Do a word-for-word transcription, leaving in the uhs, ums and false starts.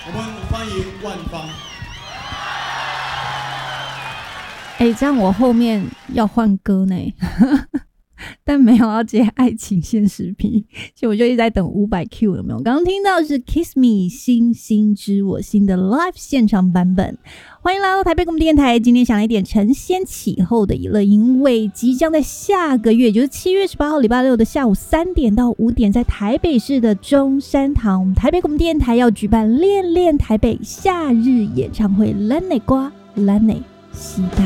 我们欢迎万芳。 哎，这样我后面要换歌呢，但没有要接爱情现实批，所以我就一直在等五百 Q 有没有？刚刚听到是 Kiss Me 星星知我心的 Live 现场版本。欢迎来到台北广播电台，今天想来一点承先启后的娱乐，因为即将在下个月，也就是七月十八号礼拜六的下午三点到五点，在台北市的中山堂，台北广播电台要举办恋恋台北夏日演唱会，咱的歌，咱的时代。